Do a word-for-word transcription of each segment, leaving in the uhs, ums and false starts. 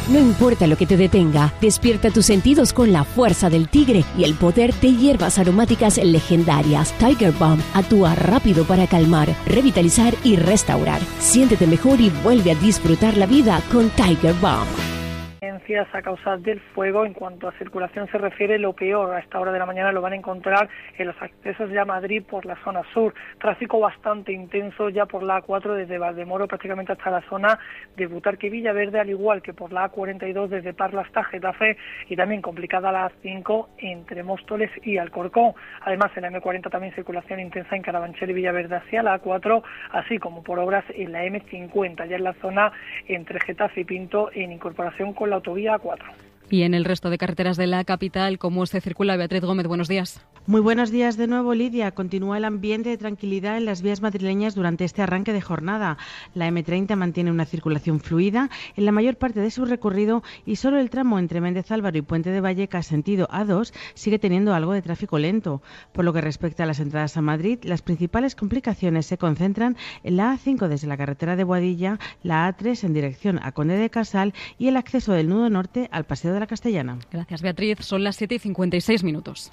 No importa lo que te detenga, despierta tus sentidos con la fuerza del tigre y el poder de hierbas aromáticas legendarias. Tiger Balm actúa rápido para calmar, revitalizar y restaurar. Siéntete mejor y vuelve a disfrutar la vida con Tiger Balm. A causa del fuego. En cuanto a circulación se refiere, lo peor a esta hora de la mañana lo van a encontrar en los accesos ya a Madrid por la zona sur. Tráfico bastante intenso ya por la A cuatro desde Valdemoro prácticamente hasta la zona de Butarque Villaverde, al igual que por la A cuarenta y dos desde Parla hasta Getafe, y también complicada la A cinco entre Móstoles y Alcorcón. Además, en la eme cuarenta también circulación intensa en Carabanchel y Villaverde hacia la A cuatro, así como por obras en la eme cincuenta, ya en la zona entre Getafe y Pinto en incorporación con la autovía A cuatro. Y en el resto de carreteras de la capital, ¿cómo se circula? Beatriz Gómez, buenos días. Muy buenos días de nuevo, Lidia. Continúa el ambiente de tranquilidad en las vías madrileñas durante este arranque de jornada. La eme treinta mantiene una circulación fluida en la mayor parte de su recorrido y solo el tramo entre Méndez Álvaro y Puente de Vallecas, sentido A dos, sigue teniendo algo de tráfico lento. Por lo que respecta a las entradas a Madrid, las principales complicaciones se concentran en la A cinco desde la carretera de Boadilla, la A tres en dirección a Conde de Casal y el acceso del nudo norte al Paseo de la Castellana. Gracias, Beatriz. Son las siete y cincuenta y seis minutos.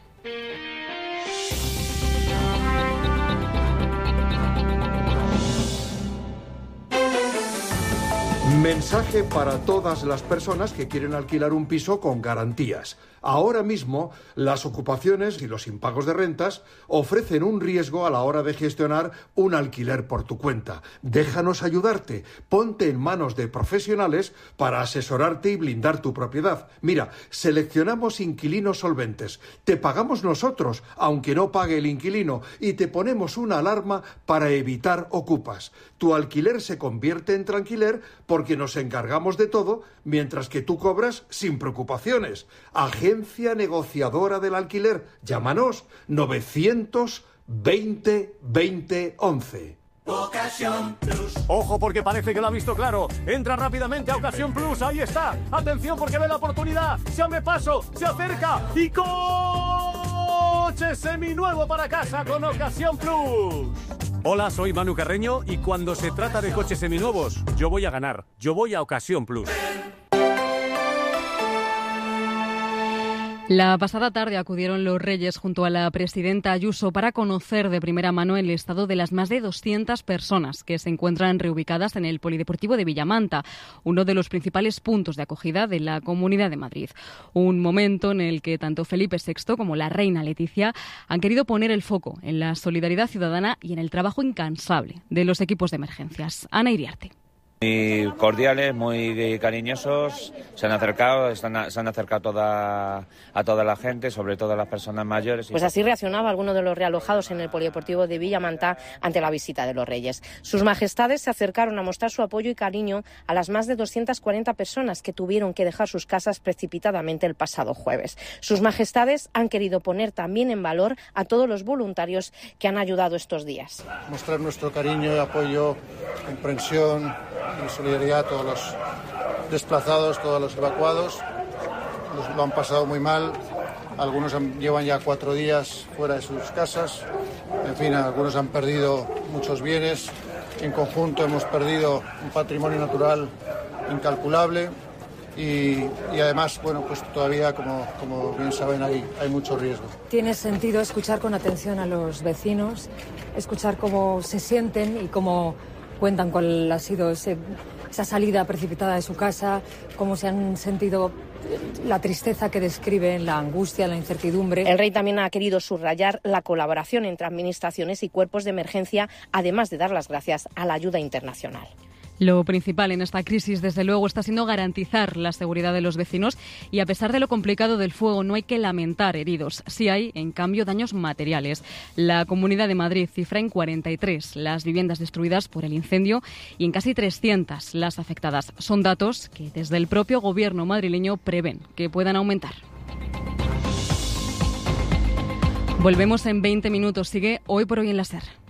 Mensaje para todas las personas que quieren alquilar un piso con garantías. Ahora mismo, las ocupaciones y los impagos de rentas ofrecen un riesgo a la hora de gestionar un alquiler por tu cuenta. Déjanos ayudarte. Ponte en manos de profesionales para asesorarte y blindar tu propiedad. Mira, seleccionamos inquilinos solventes. Te pagamos nosotros, aunque no pague el inquilino, y te ponemos una alarma para evitar ocupas. Tu alquiler se convierte en tranquiler porque nos encargamos de todo, mientras que tú cobras sin preocupaciones. Agencia negociadora del alquiler. Llámanos novecientos veinte veinte once. Ocasión Plus. Ojo, porque parece que lo ha visto claro. Entra rápidamente a Ocasión Plus. Ahí está. Atención, porque ve la oportunidad. Se abre paso, se acerca y coche seminuevo para casa con Ocasión Plus. Hola, soy Manu Carreño y cuando se trata de coches seminuevos, yo voy a ganar. Yo voy a Ocasión Plus. La pasada tarde acudieron los Reyes junto a la presidenta Ayuso para conocer de primera mano el estado de las más de doscientas personas que se encuentran reubicadas en el Polideportivo de Villamanta, uno de los principales puntos de acogida de la Comunidad de Madrid. Un momento en el que tanto Felipe sexto como la reina Leticia han querido poner el foco en la solidaridad ciudadana y en el trabajo incansable de los equipos de emergencias. Ana Iriarte. Muy cordiales, muy cariñosos, se han acercado, están, se han acercado toda, a toda la gente, sobre todo a las personas mayores. Pues así reaccionaba alguno de los realojados en el Polideportivo de Villamanta ante la visita de los Reyes. Sus majestades se acercaron a mostrar su apoyo y cariño a las más de doscientas cuarenta personas que tuvieron que dejar sus casas precipitadamente el pasado jueves. Sus majestades han querido poner también en valor a todos los voluntarios que han ayudado estos días. Mostrar nuestro cariño y apoyo, comprensión y solidaridad a todos los desplazados, todos los evacuados. Los, lo han pasado muy mal, algunos han, llevan ya cuatro días fuera de sus casas, en fin, algunos han perdido muchos bienes, en conjunto hemos perdido un patrimonio natural incalculable y, y además, bueno, pues todavía, como, como bien saben, hay, hay mucho riesgo. Tiene sentido escuchar con atención a los vecinos, escuchar cómo se sienten y cómo cuentan cuál ha sido ese, esa salida precipitada de su casa, cómo se han sentido, la tristeza que describen, la angustia, la incertidumbre. El rey también ha querido subrayar la colaboración entre administraciones y cuerpos de emergencia, además de dar las gracias a la ayuda internacional. Lo principal en esta crisis, desde luego, está siendo garantizar la seguridad de los vecinos y, a pesar de lo complicado del fuego, no hay que lamentar heridos. Sí hay, en cambio, daños materiales. La Comunidad de Madrid cifra en cuarenta y tres las viviendas destruidas por el incendio y en casi trescientas las afectadas. Son datos que desde el propio gobierno madrileño prevén que puedan aumentar. Volvemos en veinte minutos. Sigue Hoy por Hoy en la SER.